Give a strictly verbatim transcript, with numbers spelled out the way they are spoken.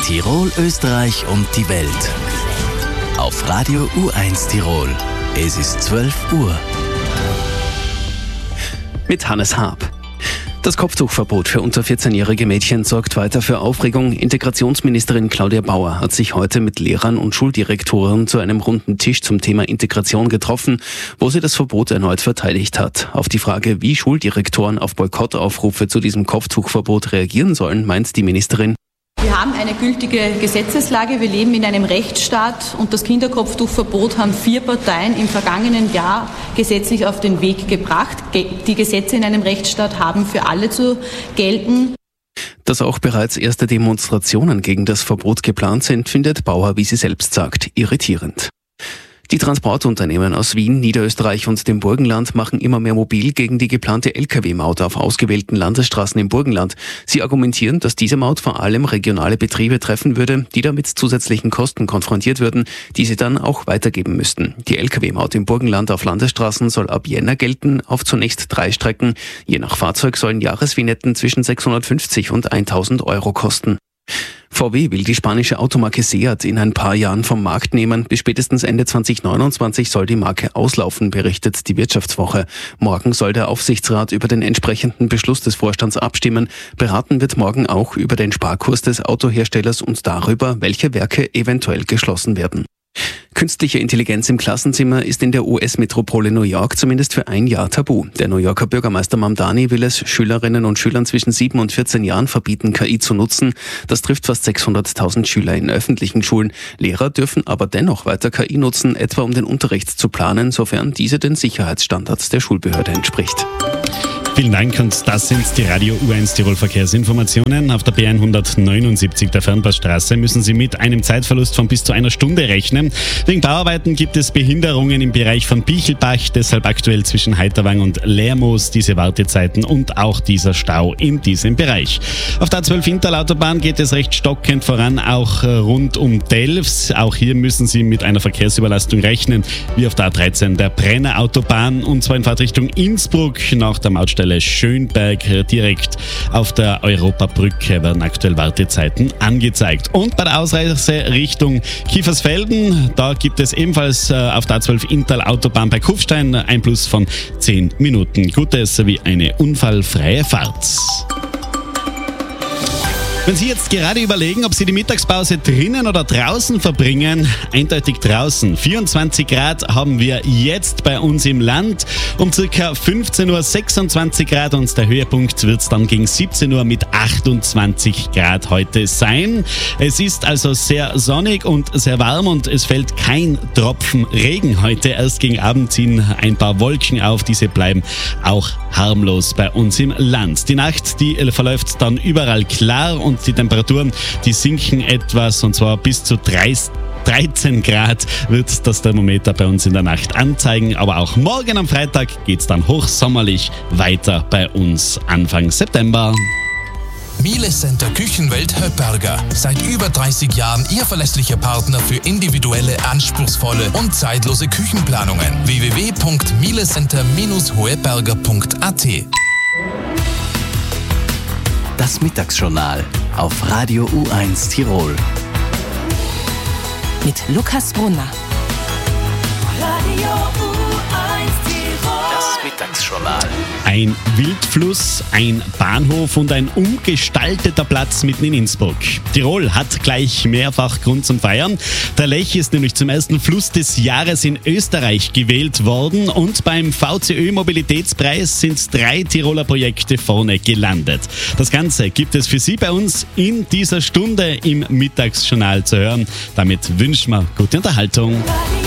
Tirol, Österreich und die Welt. Auf Radio U eins Tirol. Es ist zwölf Uhr. Mit Hannes Haab. Das Kopftuchverbot für unter vierzehnjährige Mädchen sorgt weiter für Aufregung. Integrationsministerin Claudia Bauer hat sich heute mit Lehrern und Schuldirektoren zu einem runden Tisch zum Thema Integration getroffen, wo sie das Verbot erneut verteidigt hat. Auf die Frage, wie Schuldirektoren auf Boykottaufrufe zu diesem Kopftuchverbot reagieren sollen, meint die Ministerin: Wir haben eine gültige Gesetzeslage, wir leben in einem Rechtsstaat und das Kinderkopftuchverbot haben vier Parteien im vergangenen Jahr gesetzlich auf den Weg gebracht. Die Gesetze in einem Rechtsstaat haben für alle zu gelten. Dass auch bereits erste Demonstrationen gegen das Verbot geplant sind, findet Bauer, wie sie selbst sagt, irritierend. Die Transportunternehmen aus Wien, Niederösterreich und dem Burgenland machen immer mehr mobil gegen die geplante L K W-Maut auf ausgewählten Landesstraßen im Burgenland. Sie argumentieren, dass diese Maut vor allem regionale Betriebe treffen würde, die damit zusätzlichen Kosten konfrontiert würden, die sie dann auch weitergeben müssten. Die L K W-Maut im Burgenland auf Landesstraßen soll ab Jänner gelten, auf zunächst drei Strecken. Je nach Fahrzeug sollen Jahresvignetten zwischen sechshundertfünfzig und tausend Euro kosten. V W will die spanische Automarke Seat in ein paar Jahren vom Markt nehmen. Bis spätestens Ende zwanzig neunundzwanzig soll die Marke auslaufen, berichtet die Wirtschaftswoche. Morgen soll der Aufsichtsrat über den entsprechenden Beschluss des Vorstands abstimmen. Beraten wird morgen auch über den Sparkurs des Autoherstellers und darüber, welche Werke eventuell geschlossen werden. Künstliche Intelligenz im Klassenzimmer ist in der U S-Metropole New York zumindest für ein Jahr tabu. Der New Yorker Bürgermeister Mamdani will es Schülerinnen und Schülern zwischen sieben und vierzehn Jahren verbieten, K I zu nutzen. Das trifft fast sechshunderttausend Schüler in öffentlichen Schulen. Lehrer dürfen aber dennoch weiter K I nutzen, etwa um den Unterricht zu planen, sofern diese den Sicherheitsstandards der Schulbehörde entspricht. Vielen Dank, und das sind die Radio U eins Tirol Verkehrsinformationen. Auf der B hundertneunundsiebzig der Fernpassstraße müssen Sie mit einem Zeitverlust von bis zu einer Stunde rechnen. Wegen Bauarbeiten gibt es Behinderungen im Bereich von Bichelbach, deshalb aktuell zwischen Heiterwang und Lermoos diese Wartezeiten und auch dieser Stau in diesem Bereich. Auf der A zwölf Intalautobahn geht es recht stockend voran, auch rund um Delfs. Auch hier müssen Sie mit einer Verkehrsüberlastung rechnen, wie auf der A dreizehn der Brenner Autobahn, und zwar in Fahrtrichtung Innsbruck nach der Mautstelle Schönberg. Direkt auf der Europabrücke werden aktuell Wartezeiten angezeigt. Und bei der Ausreise Richtung Kiefersfelden, da gibt es ebenfalls auf der A zwölf Inntal Autobahn bei Kufstein ein Plus von zehn Minuten. Gutes sowie eine unfallfreie Fahrt. Wenn Sie jetzt gerade überlegen, ob Sie die Mittagspause drinnen oder draußen verbringen, eindeutig draußen. vierundzwanzig Grad haben wir jetzt bei uns im Land. Um ca. fünfzehn Uhr sechsundzwanzig Grad, und der Höhepunkt wird es dann gegen siebzehn Uhr mit achtundzwanzig Grad heute sein. Es ist also sehr sonnig und sehr warm und es fällt kein Tropfen Regen heute. Erst gegen Abend ziehen ein paar Wolken auf, diese bleiben auch harmlos bei uns im Land. Die Nacht, die verläuft dann überall klar und die Temperaturen, die sinken etwas, und zwar bis zu dreizehn Grad wird das Thermometer bei uns in der Nacht anzeigen. Aber auch morgen am Freitag geht es dann hochsommerlich weiter bei uns Anfang September. Miele Center Küchenwelt Höpperger. Seit über dreißig Jahren Ihr verlässlicher Partner für individuelle, anspruchsvolle und zeitlose Küchenplanungen. w w w punkt mielecenter Bindestrich hoeberger punkt a t. Das Mittagsjournal auf Radio U eins Tirol. Mit Lukas Brunner. Radio U eins Tirol. Das Mittagsjournal. Ein Wildfluss, ein Bahnhof und ein umgestalteter Platz mitten in Innsbruck. Tirol hat gleich mehrfach Grund zum Feiern. Der Lech ist nämlich zum ersten Fluss des Jahres in Österreich gewählt worden, und beim V C Ö Mobilitätspreis sind drei Tiroler Projekte vorne gelandet. Das Ganze gibt es für Sie bei uns in dieser Stunde im Mittagsjournal zu hören. Damit wünschen wir gute Unterhaltung.